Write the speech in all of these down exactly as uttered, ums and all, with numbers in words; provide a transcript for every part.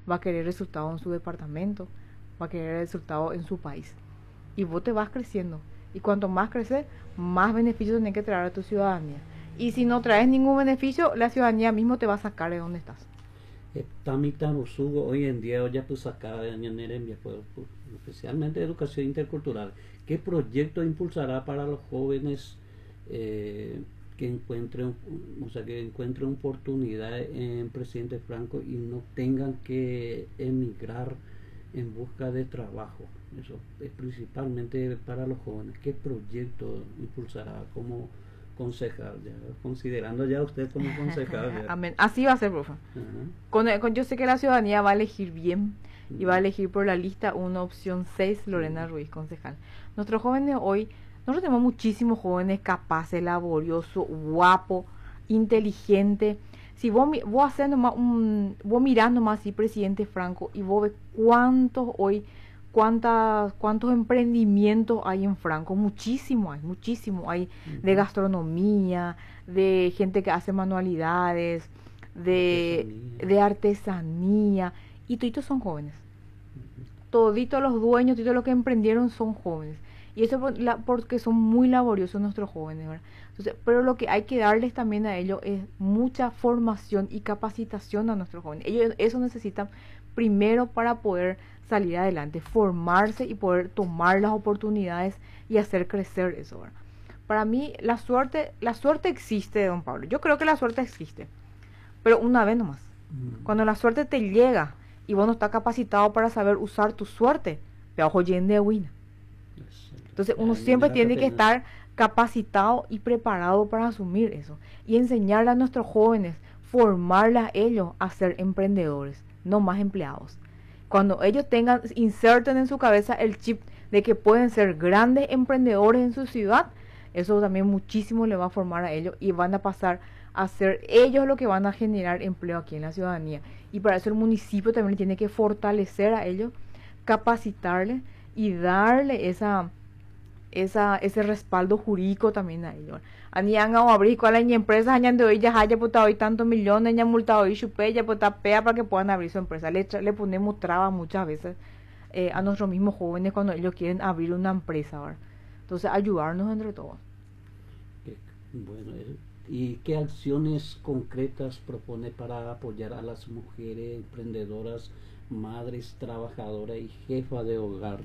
va a querer resultados en su departamento, va a querer resultados en su país. Y vos te vas creciendo. Y cuanto más creces, más beneficios tenés que traer a tu ciudadanía. Y si no traes ningún beneficio, la ciudadanía mismo te va a sacar de donde estás. Tamita Rosugo hoy en día ya pues acá en Nerembia, pues, especialmente educación intercultural. ¿Qué proyecto impulsará para los jóvenes eh, que encuentren, o sea, que encuentren oportunidad en Presidente Franco y no tengan que emigrar en busca de trabajo? Eso es principalmente para los jóvenes. ¿Qué proyecto impulsará como concejal, ya, considerando ya usted como concejal? Amén. Así va a ser, profe. Uh-huh. Con, con, yo sé que la ciudadanía va a elegir bien uh-huh. y va a elegir por la lista una opción seis, Lorena uh-huh. Ruiz, concejal. Nuestros jóvenes hoy, nosotros tenemos muchísimos jóvenes capaces, laboriosos, guapos, inteligentes. Si vos, vos haces nomás un, vos mirás nomás así, presidente Franco, y vos ves cuántos hoy, cuántas, cuántos emprendimientos hay en Franco, muchísimo hay, muchísimo hay uh-huh. de gastronomía, de gente que hace manualidades, de artesanía, de artesanía y toditos son jóvenes. Uh-huh. Toditos los dueños, toditos los que emprendieron son jóvenes. Y eso por la, porque son muy laboriosos nuestros jóvenes, ¿verdad? Entonces, pero lo que hay que darles también a ellos es mucha formación y capacitación a nuestros jóvenes. Ellos eso necesitan primero para poder salir adelante, formarse y poder tomar las oportunidades y hacer crecer eso, ¿verdad? Para mí la suerte, la suerte existe, don Pablo. Yo creo que la suerte existe, pero una vez nomás. Mm. Cuando la suerte te llega y vos no estás capacitado para saber usar tu suerte, te ojo lleno de win. Entonces uno siempre tiene que estar capacitado y preparado para asumir eso y enseñarle a nuestros jóvenes, formarles a ellos a ser emprendedores, no más empleados. Cuando ellos tengan, inserten en su cabeza el chip de que pueden ser grandes emprendedores en su ciudad, eso también muchísimo le va a formar a ellos y van a pasar a ser ellos lo que van a generar empleo aquí en la ciudadanía. Y para eso el municipio también tiene que fortalecer a ellos, capacitarles y darle esa... Esa, ese respaldo jurídico también a ellos. Anian a abrir con las empresas añan de hoy ya haya puesto hoy tantos millones ya multado hoy chupe ya puesta pea para que puedan abrir su empresa. Le, le ponemos trabas muchas veces eh, a nuestros mismos jóvenes cuando ellos quieren abrir una empresa, ¿verdad? Entonces ayudarnos entre todos. Bueno, ¿y qué acciones concretas propone para apoyar a las mujeres emprendedoras, madres trabajadoras y jefas de hogar?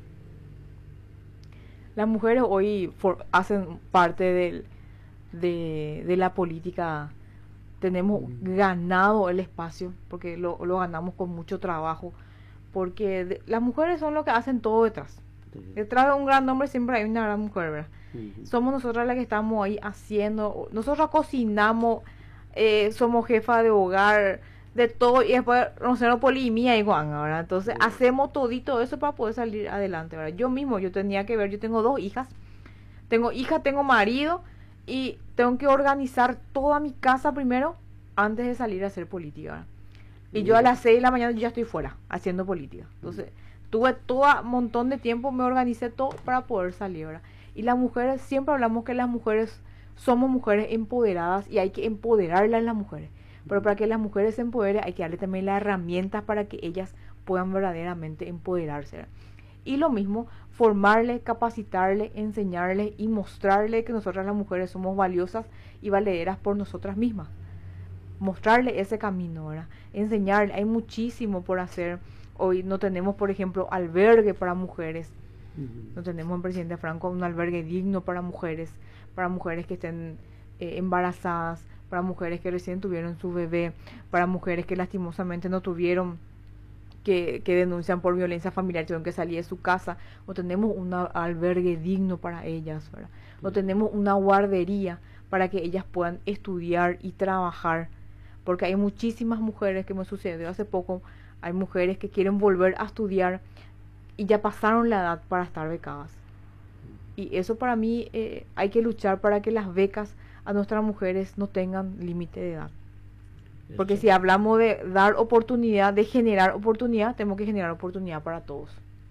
Las mujeres hoy for, hacen parte del, de, de la política. Tenemos mm. ganado el espacio, porque lo, lo ganamos con mucho trabajo, porque de, las mujeres son lo que hacen todo detrás. Sí. Detrás de un gran hombre siempre hay una gran mujer, ¿verdad? Mm-hmm. Somos nosotras las que estamos ahí haciendo, nosotros cocinamos, eh, somos jefa de hogar, de todo, y después nosotros polimía y guan, ¿verdad? Entonces sí. hacemos todito eso para poder salir adelante, ¿verdad? Yo mismo, yo tenía que ver, yo tengo dos hijas, tengo hija, tengo marido, y tengo que organizar toda mi casa primero, antes de salir a hacer política, ¿verdad? Y sí. yo a las seis de la mañana yo ya estoy fuera, haciendo política. Entonces, tuve todo un montón de tiempo, me organicé todo para poder salir, ¿verdad? Y las mujeres, siempre hablamos que las mujeres somos mujeres empoderadas y hay que empoderarlas a las mujeres. Pero para que las mujeres se empoderen hay que darle también las herramientas para que ellas puedan verdaderamente empoderarse, ¿verdad? Y lo mismo, formarle, capacitarle, enseñarle y mostrarle que nosotras las mujeres somos valiosas y valederas por nosotras mismas. Mostrarle ese camino, ¿verdad? Enseñarle, hay muchísimo por hacer. Hoy no tenemos, por ejemplo, albergue para mujeres. Uh-huh. No tenemos en Presidente Franco un albergue digno para mujeres, para mujeres que estén eh, embarazadas, para mujeres que recién tuvieron su bebé, para mujeres que lastimosamente no tuvieron, que, que denuncian por violencia familiar, tuvieron que salir de su casa. No tenemos un albergue digno para ellas, ¿verdad? No tenemos una guardería para que ellas puedan estudiar y trabajar, porque hay muchísimas mujeres, que me sucedió hace poco, hay mujeres que quieren volver a estudiar y ya pasaron la edad para estar becadas. Y eso para mí eh, hay que luchar para que las becas a nuestras mujeres no tengan límite de edad. Porque si hablamos de dar oportunidad, de generar oportunidad, tenemos que generar oportunidad para todos.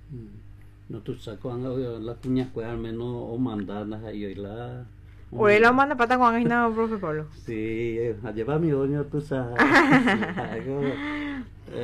No tú sacas las cuñas pues al menos o mandarlas ahí hoy la o él la manda para cuando hay nada, profe Pablo. Sí, a llevar mi doña tú sabes.